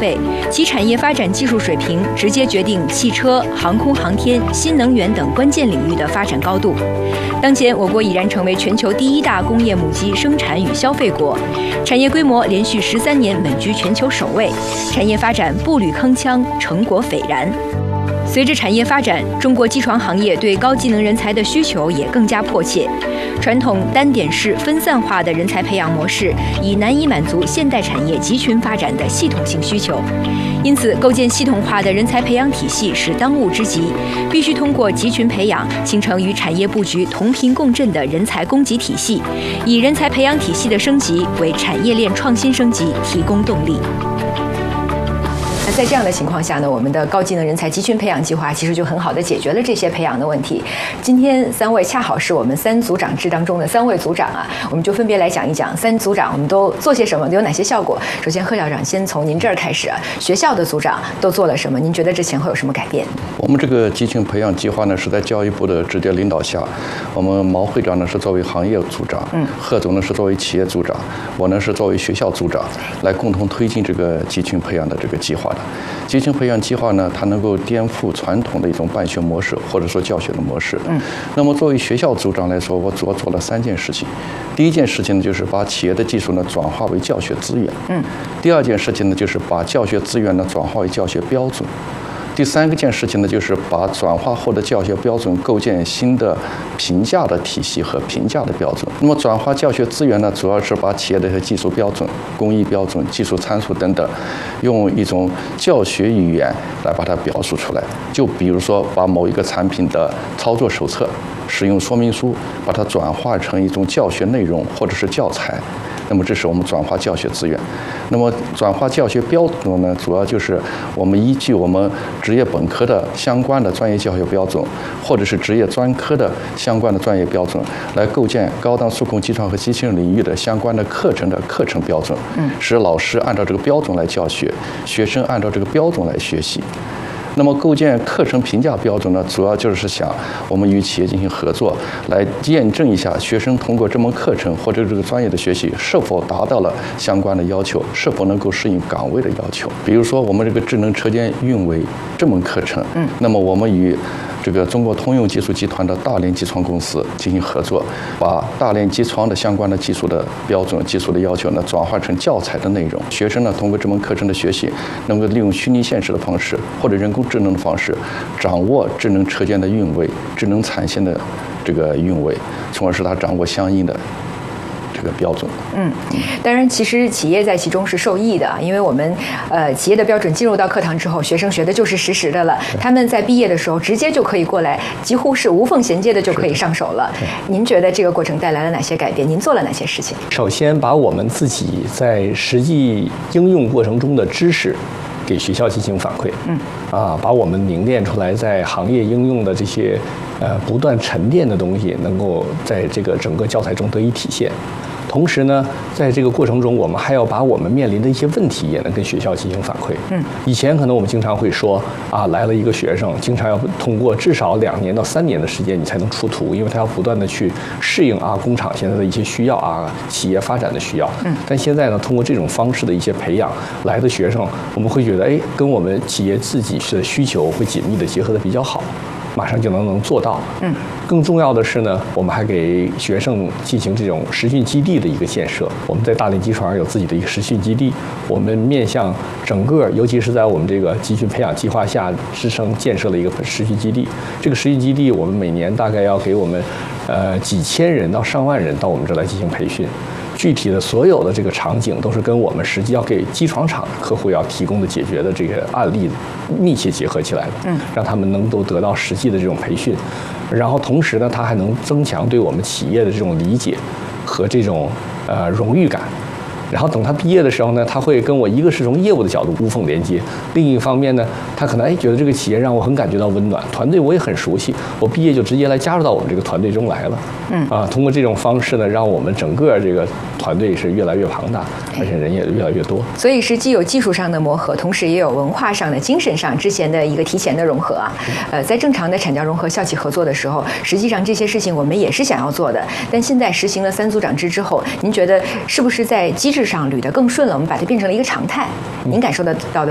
备，其产业发展技术水平直接决定汽车、航空航天、新能源等关键领域的发展高度。当前，我国已然成为全球第1大工业母机生产与消费国，产业规模连续13年稳居全球首位，产业发展步履铿锵，成果斐然。随着产业发展，中国机床行业对高技能人才的需求也更加迫切。传统单点式分散化的人才培养模式已难以满足现代产业集群发展的系统性需求，因此构建系统化的人才培养体系是当务之急，必须通过集群培养形成与产业布局同频共振的人才供给体系，以人才培养体系的升级为产业链创新升级提供动力。在这样的情况下呢，我们的高技能人才集群培养计划其实就很好的解决了这些培养的问题。今天3位恰好是我们3组长制当中的3位组长啊，我们就分别来讲一讲3组长我们都做些什么，有哪些效果。首先，贺校长先从您这儿开始啊，学校的组长都做了什么？您觉得这前后有什么改变？ 我们这个集群培养计划呢，是在教育部的直接领导下，我们毛会长呢是作为行业组长，贺总呢是作为企业组长，我呢是作为学校组长，来共同推进这个集群培养的这个计划的。集群培养计划呢，它能够颠覆传统的一种办学模式，或者说教学的模式。那么作为学校组长来说，我主要做了3件事情。第一件事情呢，就是把企业的技术呢转化为教学资源。第二件事情呢，就是把教学资源呢转化为教学标准。第3件事情呢，就是把转化后的教学标准构建新的评价的体系和评价的标准。那么转化教学资源呢，主要是把企业的技术标准、工艺标准、技术参数等等，用一种教学语言来把它表述出来。就比如说，把某一个产品的操作手册、使用说明书，把它转化成一种教学内容或者是教材。那么这是我们转化教学资源。那么转化教学标准呢，主要就是我们依据我们职业本科的相关的专业教学标准，或者是职业专科的相关的专业标准，来构建高档数控机床和机器人领域的相关的课程的课程标准，使老师按照这个标准来教学，学生按照这个标准来学习。那么构建课程评价标准呢，主要就是想我们与企业进行合作，来验证一下学生通过这门课程或者这个专业的学习是否达到了相关的要求，是否能够适应岗位的要求。比如说我们这个智能车间运维这门课程，那么我们与这个中国通用技术集团的大连机床公司进行合作，把大连机床的相关的技术的标准、技术的要求呢，转化成教材的内容。学生呢，通过这门课程的学习，能够利用虚拟现实的方式或者人工智能的方式，掌握智能车间的运维、智能产线的这个运维，从而使他掌握相应的这个标准。 当然，其实企业在其中是受益的，因为我们企业的标准进入到课堂之后，学生学的就是实时的了。他们在毕业的时候直接就可以过来，几乎是无缝衔接的就可以上手了。您觉得这个过程带来了哪些改变？您做了哪些事情？ 首先，把我们自己在实际应用过程中的知识给学校进行反馈，把我们凝练出来在行业应用的这些不断沉淀的东西，能够在这个整个教材中得以体现。同时呢，在这个过程中，我们还要把我们面临的一些问题也能跟学校进行反馈。以前可能我们经常会说来了一个学生，经常要通过至少2年到3年的时间，你才能出图，因为他要不断的去适应工厂现在的一些需要企业发展的需要。但现在呢，通过这种方式的一些培养来的学生，我们会觉得跟我们企业自己的需求会紧密的结合的比较好。马上就能做到。更重要的是呢，我们还给学生进行这种实训基地的一个建设。我们在大连机床有自己的一个实训基地，我们面向整个，尤其是在我们这个集群培养计划下支撑建设了一个实训基地。这个实训基地，我们每年大概要给我们几千人到上万人到我们这来进行培训。具体的所有的这个场景都是跟我们实际要给机床厂客户要提供的解决的这个案例密切结合起来的，让他们能够得到实际的这种培训，然后同时呢，它还能增强对我们企业的这种理解和这种荣誉感。然后等他毕业的时候呢，他会跟我一个是从业务的角度无缝连接，另一方面呢，他可能觉得这个企业让我很感觉到温暖，团队我也很熟悉，我毕业就直接来加入到我们这个团队中来了。通过这种方式呢，让我们整个这个团队是越来越庞大，而且人也越来越多。 所以是既有技术上的磨合，同时也有文化上的、精神上之前的一个提前的融合啊。在正常的产教融合、校企合作的时候，实际上这些事情我们也是想要做的，但现在实行了3组长制之后，您觉得是不是在机制上捋得更顺了？我们把它变成了一个常态。您感受得到的